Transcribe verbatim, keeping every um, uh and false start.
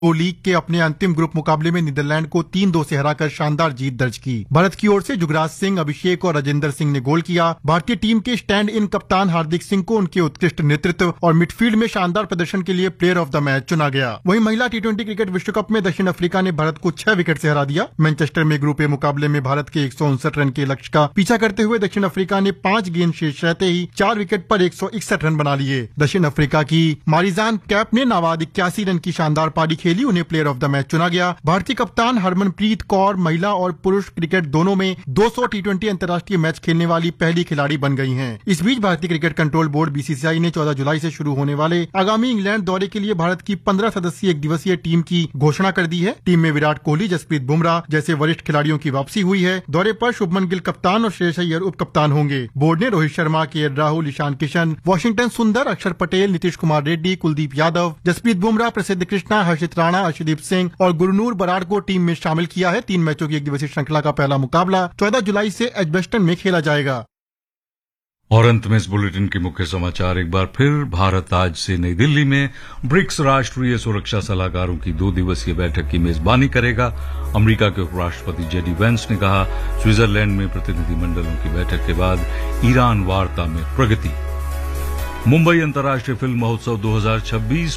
वो लीग के अपने अंतिम ग्रुप मुकाबले में नीदरलैंड को तीन दो से हराकर शानदार जीत दर्ज की। भारत की ओर से जुगराज सिंह, अभिषेक और राजेंद्र सिंह ने गोल किया। भारतीय टीम के स्टैंड इन कप्तान हार्दिक सिंह को उनके उत्कृष्ट नेतृत्व और मिडफील्ड में शानदार प्रदर्शन के लिए प्लेयर ऑफ द मैच चुना गया। वहीं महिला टी ट्वेंटी क्रिकेट विश्व कप में दक्षिण अफ्रीका ने भारत को छह विकेट से हरा दिया। मैनचेस्टर में ग्रुप ए मुकाबले में भारत के एक सौ उनसठ रन के लक्ष्य का पीछा करते हुए दक्षिण अफ्रीका ने पांच गेंद शेष रहते ही चार विकेट पर एक सौ इकसठ रन बना लिए। दक्षिण अफ्रीका की मारिजान कैप ने नाबाद इक्यासी रन की शानदार पारी खेली, उन्हें प्लेयर ऑफ द मैच चुना गया। भारतीय कप्तान हरमनप्रीत कौर महिला और पुरुष क्रिकेट दोनों में दो सौ टी ट्वेंटी अंतर्राष्ट्रीय मैच खेलने वाली पहली खिलाड़ी बन गई हैं। इस बीच भारतीय cricket control board B C सी आई ने चौदह जुलाई से शुरू होने वाले आगामी इंग्लैंड दौरे के लिए भारत की पंद्रह सदस्यीय एक दिवसीय टीम की घोषणा कर दी है। टीम में विराट कोहली, जसप्रीत बुमराह जैसे वरिष्ठ खिलाड़ियों की वापसी हुई है। दौरे पर शुभमन गिल कप्तान और श्रेयस अय्यर उप कप्तान होंगे। बोर्ड ने रोहित शर्मा, के एल राहुल, ईशान किशन, वॉशिंगटन सुंदर, अक्षर पटेल, नीतीश कुमार रेड्डी, कुलदीप यादव, जसप्रीत बुमराह, प्रसिद्ध कृष्णा, हर्षित राणा, अर्शदीप सिंह और गुरनूर बराड़ को टीम में शामिल किया है। तीन मैचों की एक दिवसीय श्रृंखला का पहला मुकाबला चौदह जुलाई से एजबेस्टन में खेला जाएगा। और अंत में इस बुलेटिन के मुख्य समाचार एक बार फिर। भारत आज से नई दिल्ली में ब्रिक्स राष्ट्रीय सुरक्षा सलाहकारों की दो दिवसीय बैठक की मेजबानी करेगा। अमेरिका के उपराष्ट्रपति जेडी वेंस ने कहा, स्विट्जरलैंड में प्रतिनिधिमंडलों की बैठक के बाद ईरान वार्ता में प्रगति। मुंबई अंतर्राष्ट्रीय फिल्म महोत्सव दो हज़ार छब्बीस